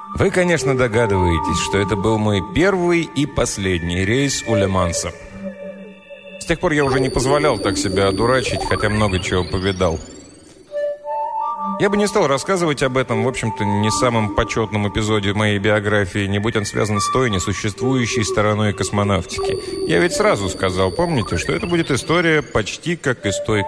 Вы, конечно, догадываетесь, что это был мой первый и последний рейс у Ле-Манса. С тех пор я уже не позволял так себя одурачить, хотя много чего повидал. Я бы не стал рассказывать об этом, в общем-то, не самом почетном эпизоде моей биографии, не будь он связан с той несуществующей стороной космонавтики. Я ведь сразу сказал, помните, что это будет история почти как из той